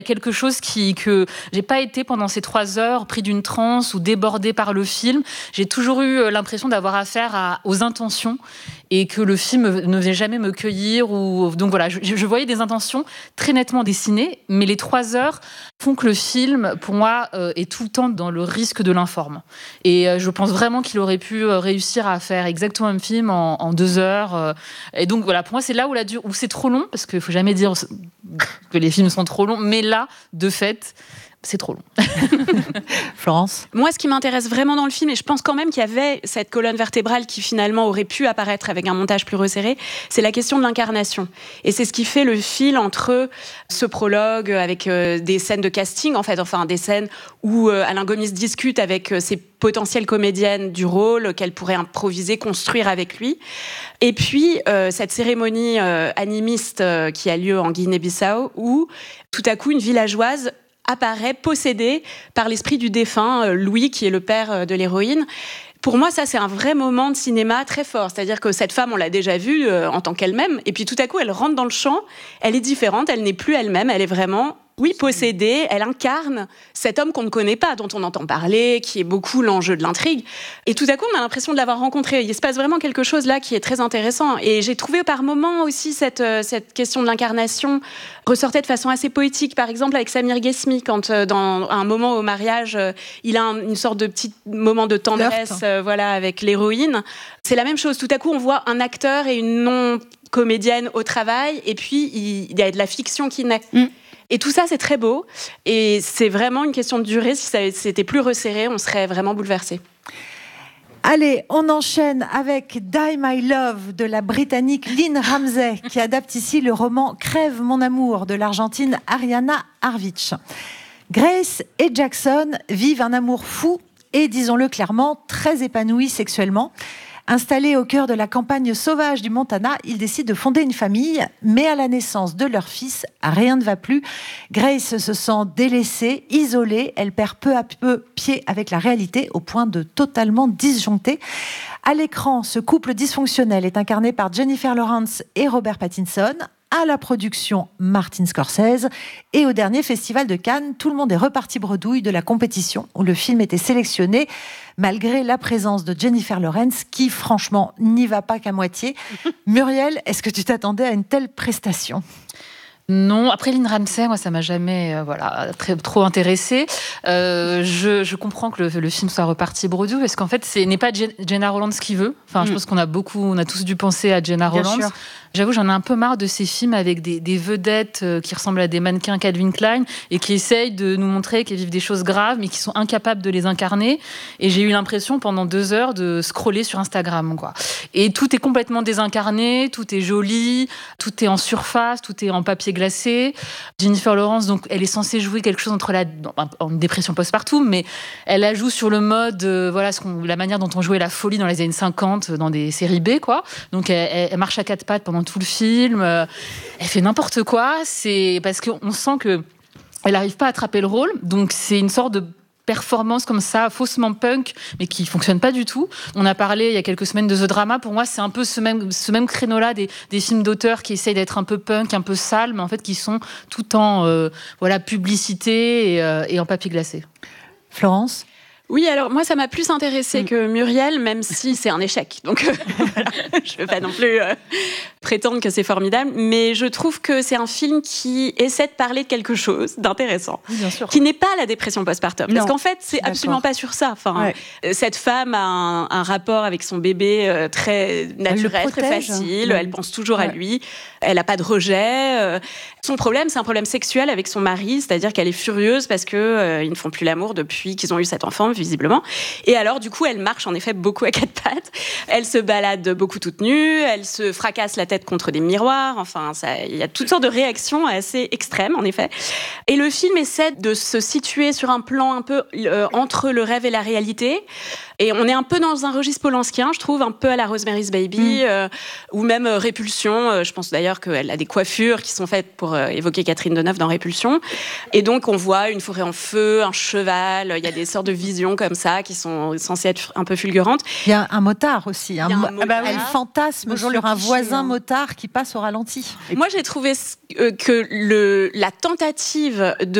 Quelque chose que j'ai pas été pendant ces 3 heures pris d'une transe ou débordée par le film. J'ai toujours eu l'impression d'avoir affaire aux intentions et que le film ne venait jamais me cueillir. Donc voilà, je voyais des intentions très nettement dessinées, mais les 3 heures font que le film, pour moi, est tout le temps dans le risque de l'informe. Et je pense vraiment qu'il aurait pu réussir à faire exactement le même film en 2 heures. Et donc voilà, pour moi, c'est là où c'est trop long, parce qu'il ne faut jamais dire que les films sont trop longs, mais là, de fait, c'est trop long. Florence ? Moi, ce qui m'intéresse vraiment dans le film, et je pense quand même qu'il y avait cette colonne vertébrale qui finalement aurait pu apparaître avec un montage plus resserré, c'est la question de l'incarnation. Et c'est ce qui fait le fil entre ce prologue avec des scènes de casting, en fait, enfin des scènes où Alain Gomis discute avec ses potentielles comédiennes du rôle qu'elle pourrait improviser, construire avec lui. Et puis, cette cérémonie animiste qui a lieu en Guinée-Bissau, où tout à coup, une villageoise apparaît possédée par l'esprit du défunt, Louis, qui est le père de l'héroïne. Pour moi, ça, c'est un vrai moment de cinéma très fort. C'est-à-dire que cette femme, on l'a déjà vue en tant qu'elle-même, et puis tout à coup, elle rentre dans le champ, elle est différente, elle n'est plus elle-même, elle est vraiment... Oui, possédée, elle incarne cet homme qu'on ne connaît pas, dont on entend parler, qui est beaucoup l'enjeu de l'intrigue. Et tout à coup, on a l'impression de l'avoir rencontré. Il se passe vraiment quelque chose là qui est très intéressant. Et j'ai trouvé par moments aussi cette question de l'incarnation ressortait de façon assez poétique. Par exemple, avec Samir Ghesmi, quand dans un moment au mariage, il a une sorte de petit moment de tendresse voilà, avec l'héroïne. C'est la même chose. Tout à coup, on voit un acteur et une non-comédienne au travail, et puis il y a de la fiction qui naît. Et tout ça, c'est très beau. Et c'est vraiment une question de durée. Si c'était plus resserré, on serait vraiment bouleversés. Allez, on enchaîne avec Die My Love de la Britannique Lynn Ramsay, qui adapte ici le roman Crève mon amour de l'Argentine Ariana Harvich. Grace et Jackson vivent un amour fou et, disons-le clairement, très épanoui sexuellement. Installés au cœur de la campagne sauvage du Montana, ils décident de fonder une famille, mais à la naissance de leur fils, rien ne va plus. Grace se sent délaissée, isolée, elle perd peu à peu pied avec la réalité au point de totalement disjoncter. À l'écran, ce couple dysfonctionnel est incarné par Jennifer Lawrence et Robert Pattinson. À la production, Martin Scorsese. Et au dernier festival de Cannes, tout le monde est reparti bredouille de la compétition où le film était sélectionné, malgré la présence de Jennifer Lawrence, qui, franchement, n'y va pas qu'à moitié. Muriel, est-ce que tu t'attendais à une telle prestation ? Non, après Lynn Ramsay, moi ça m'a jamais trop intéressée. Je comprends que le film soit reparti bredouille, parce qu'en fait n'est pas Gena Rowlands qui veut. Enfin, je pense qu'on a tous dû penser à Gena Rowlands. Bien sûr. J'avoue, j'en ai un peu marre de ces films avec des vedettes qui ressemblent à des mannequins Calvin Klein et qui essayent de nous montrer qu'elles vivent des choses graves, mais qui sont incapables de les incarner. Et j'ai eu l'impression pendant 2 heures de scroller sur Instagram, quoi. Et tout est complètement désincarné, tout est joli, tout est en surface, tout est en papier glacé. Jennifer Lawrence, donc, elle est censée jouer quelque chose entre en dépression postpartum, mais elle la joue sur le mode, la manière dont on jouait la folie dans les années 50 dans des séries B, quoi. Donc elle marche à 4 pattes pendant tout le film, elle fait n'importe quoi. C'est parce qu'on sent que elle n'arrive pas à attraper le rôle, donc c'est une sorte de performance comme ça, faussement punk, mais qui fonctionne pas du tout. On a parlé il y a quelques semaines de The Drama. Pour moi, c'est un peu ce même créneau-là des films d'auteurs qui essayent d'être un peu punk, un peu sales, mais en fait qui sont tout en publicité et en papier glacé. Florence ? Oui, alors moi, ça m'a plus intéressée que Muriel, même si c'est un échec. Donc, voilà, je ne veux pas non plus prétendre que c'est formidable, mais je trouve que c'est un film qui essaie de parler de quelque chose d'intéressant, qui n'est pas la dépression postpartum. Parce qu'en fait, c'est absolument pas sur ça. Enfin, cette femme a un rapport avec son bébé très naturel, très facile. Elle pense toujours à lui. Elle n'a pas de rejet. Son problème, c'est un problème sexuel avec son mari, c'est-à-dire qu'elle est furieuse parce qu'ils ne font plus l'amour depuis qu'ils ont eu cet enfant, visiblement. Et alors, du coup, elle marche en effet beaucoup à 4 pattes. Elle se balade beaucoup toute nue. Elle se fracasse la tête contre des miroirs. Enfin, il y a toutes sortes de réactions assez extrêmes, en effet. Et le film essaie de se situer sur un plan un peu entre le rêve et la réalité. Et on est un peu dans un registre polanskien, je trouve, un peu à la Rosemary's Baby, ou même Répulsion. Je pense d'ailleurs qu'elle a des coiffures qui sont faites pour évoquer Catherine Deneuve dans Répulsion. Et donc, on voit une forêt en feu, un cheval, il y a des sortes de visions comme ça qui sont censées être un peu fulgurantes. Il y a un motard aussi. Elle fantasme sur un voisin motard qui passe au ralenti. Moi, j'ai trouvé que la tentative tentative de